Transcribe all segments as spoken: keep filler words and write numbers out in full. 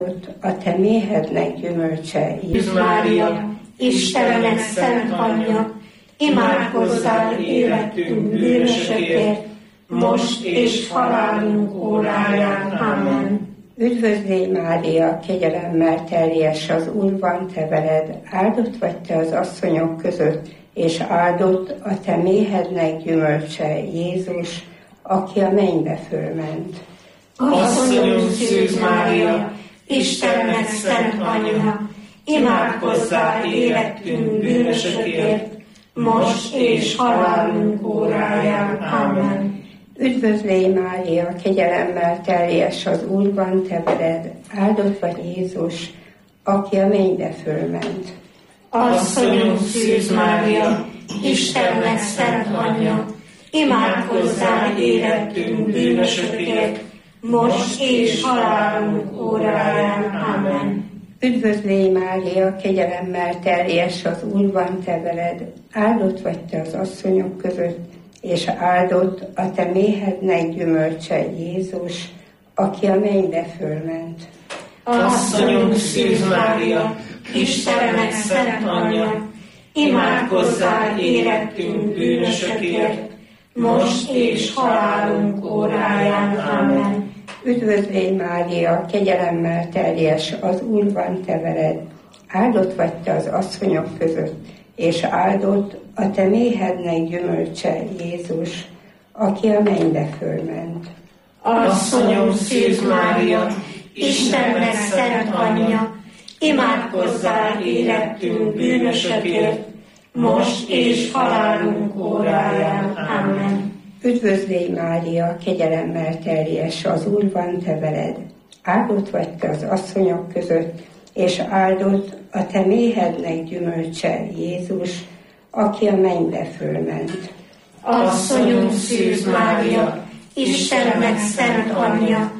A te méhednek gyümölcse, Jézus Mária, Istennek szent anyja, imádkozzál életünk bűnösökért, most és halálunk óráján. Amen. Üdvözlégy Mária, kegyelemmel teljes, az Úr van te veled, áldott vagy te az asszonyok között, és áldott a te méhednek gyümölcse, Jézus, aki a mennybe fölment. Asszonyom Szűz Mária, Istennek szent anyja, imádkozzál életünk bűnösökért, most és halálunk óráján. Amen. Üdvözlégy Mária, kegyelemmel teljes, az Úr van te veled, áldott vagy Jézus, aki a mennybe fölment. Asszonyom Szűz Mária, Istennek szent anyja, imádkozzál életünk bűnösökért, most és halálunk óráján. Amen. Üdvözlégy Mária, kegyelemmel teljes, az Úr van te veled, áldott vagy te az asszonyok között, és áldott a te méhednek gyümölcse, Jézus, aki a mennybe fölment. Asszonyom Szűz Mária, Istennek szent anyja, imádkozzál életünk bűnösökért, most és halálunk óráján. Amen. Üdvözlégy Mária, kegyelemmel teljes, az Úr van te veled, áldott vagy te az asszonyok között, és áldott a te méhednek gyümölcse, Jézus, aki a mennybe fölment. Asszonyom Szűz Mária, Istennek szent anyja, imádkozzál életünk bűnösökért, most és halálunk óráján. Amen. Üdvözlégy Mária, kegyelemmel teljes, az Úr van te veled, áldott vagy te az asszonyok között, és áldott a te méhednek gyümölcse, Jézus, aki a mennybe fölment. Asszonyom Szűz Mária, Istennek szent anyja,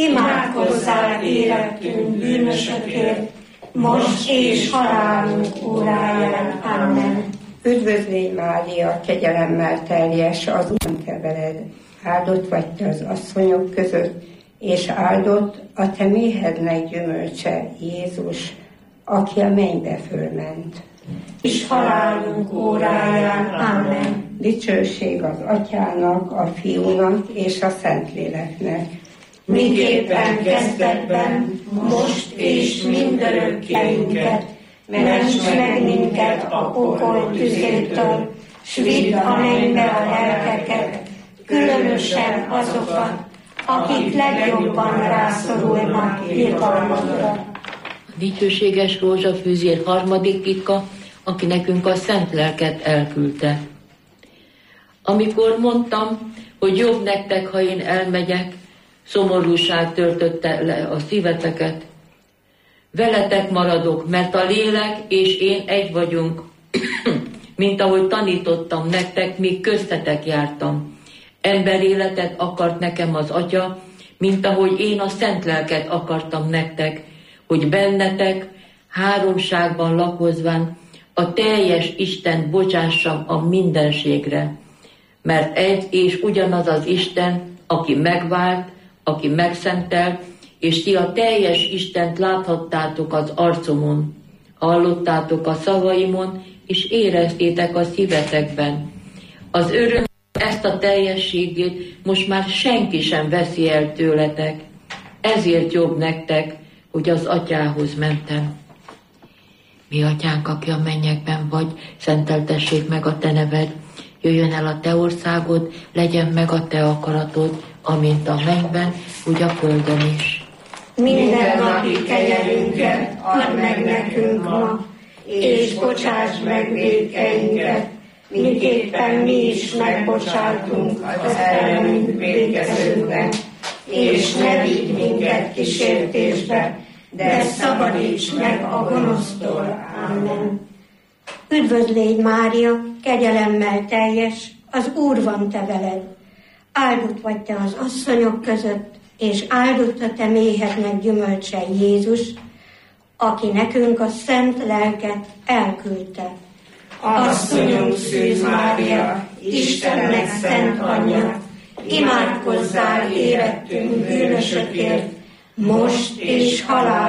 imádkozzál életünk bűnösökért, most és halálunk óráján. Amen. Üdvözlégy Mária, kegyelemmel teljes, az Úr van te veled, áldott vagy te az asszonyok között, és áldott a te méhednek gyümölcse, Jézus, aki a mennybe fölment. És halálunk óráján. Amen. Dicsőség az Atyának, a Fiúnak és a Szentléleknek. Miképpen kezdetben, most és mindörökkeinket, ments meg minket a pokol tüzétől, s vidd a mennybe a lelkeket, különösen azokat, akik legjobban rászorulnak irgalmadra. A dicsőséges rózsafűzér harmadik titka, aki nekünk a szent lelket elküldte. Amikor mondtam, hogy jobb nektek, ha én elmegyek, szomorúság töltötte le a szíveteket. Veletek maradok, mert a lélek és én egy vagyunk, mint ahogy tanítottam nektek, míg köztetek jártam. Emberéletet akart nekem az Atya, mint ahogy én a szent lelket akartam nektek, hogy bennetek háromságban lakozván a teljes Istent bocsássam a mindenségre. Mert egy és ugyanaz az Isten, aki megvált, aki megszentelt, és ti a teljes Istent láthattátok az arcomon, hallottátok a szavaimon, és éreztétek a szívetekben. Az öröm ezt a teljességét most már senki sem veszi el tőletek. Ezért jobb nektek, hogy az Atyához mentem. Mi Atyánk, aki a mennyekben vagy, szenteltessék meg a te neved, jöjjön el a te országod, legyen meg a te akaratod, amint a mennyben, úgy a földön is. Minden napi kenyerünket add meg nekünk ma, és bocsáss meg vétkeinket, miképpen mi is megbocsátunk az ellenünk vétkezőknek, és ne vigy minket kísértésbe, de szabadíts meg a gonosztól. Amen. Üdvözlégy Mária, kegyelemmel teljes, az Úr van te veled. Áldott vagy te az asszonyok között, és áldott a te méhednek gyümölcse, Jézus, aki nekünk a szent lelket elküldte. Asszonyom Szűz Mária, Istennek szent anyja, imádkozzál érettünk bűnösökért, most és halál